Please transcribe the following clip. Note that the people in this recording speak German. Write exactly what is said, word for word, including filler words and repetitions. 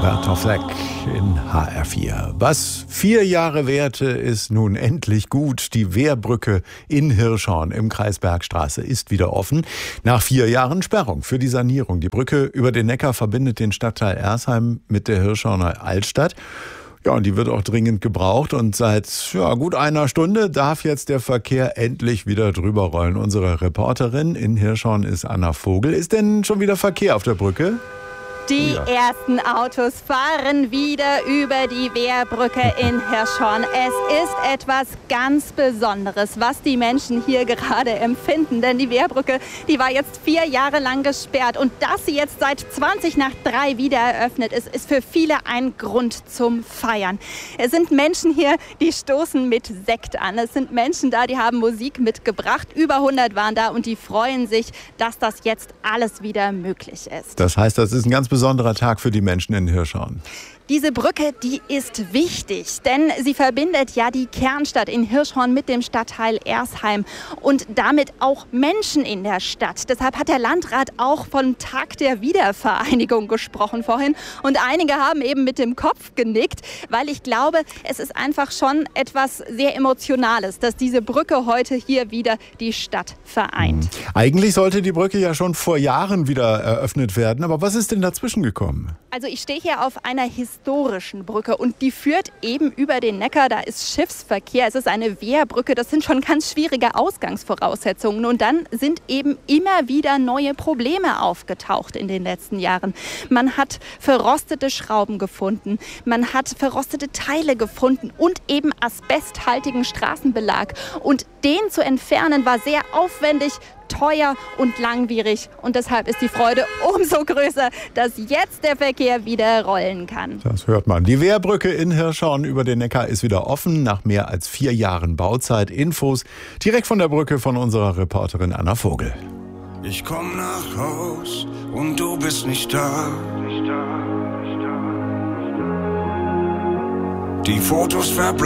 Bartowfleck in H R vier. Was vier Jahre währte, ist nun endlich gut. Die Wehrbrücke in Hirschhorn im Kreis Bergstraße ist wieder offen. Nach vier Jahren Sperrung für die Sanierung. Die Brücke über den Neckar verbindet den Stadtteil Ersheim mit der Hirschhorner Altstadt. Ja, und die wird auch dringend gebraucht. Und seit ja, gut einer Stunde darf jetzt der Verkehr endlich wieder drüber rollen. Unsere Reporterin in Hirschhorn ist Anna Vogel. Ist denn schon wieder Verkehr auf der Brücke? Die ja. ersten Autos fahren wieder über die Wehrbrücke in Hirschhorn. Es ist etwas ganz Besonderes, was die Menschen hier gerade empfinden. Denn die Wehrbrücke, die war jetzt vier Jahre lang gesperrt. Und dass sie jetzt seit zwanzig nach drei wieder eröffnet ist, ist für viele ein Grund zum Feiern. Es sind Menschen hier, die stoßen mit Sekt an. Es sind Menschen da, die haben Musik mitgebracht. Über hundert waren da und die freuen sich, dass das jetzt alles wieder möglich ist. Das heißt, das ist ein ganz besonderer Tag für die Menschen in Hirschhorn. Diese Brücke, die ist wichtig, denn sie verbindet ja die Kernstadt in Hirschhorn mit dem Stadtteil Ersheim und damit auch Menschen in der Stadt. Deshalb hat der Landrat auch vom Tag der Wiedervereinigung gesprochen vorhin und einige haben eben mit dem Kopf genickt, weil ich glaube, es ist einfach schon etwas sehr Emotionales, dass diese Brücke heute hier wieder die Stadt vereint. Mhm. Eigentlich sollte die Brücke ja schon vor Jahren wieder eröffnet werden, aber was ist denn dazwischen gekommen? Also ich stehe hier auf einer historischen Brücke und die führt eben über den Neckar. Da ist Schiffsverkehr, es ist eine Wehrbrücke. Das sind schon ganz schwierige Ausgangsvoraussetzungen. Und dann sind eben immer wieder neue Probleme aufgetaucht in den letzten Jahren. Man hat verrostete Schrauben gefunden, man hat verrostete Teile gefunden und eben asbesthaltigen Straßenbelag. Und den zu entfernen war sehr aufwendig, teuer und langwierig. Und deshalb ist die Freude umso größer, dass jetzt der Verkehr wieder rollen kann. Das hört man. Die Wehrbrücke in Hirschhorn über den Neckar ist wieder offen, nach mehr als vier Jahren Bauzeit. Infos direkt von der Brücke von unserer Reporterin Anna Vogel. Ich komm nach Haus und du bist nicht da. Die Fotos verbleiben.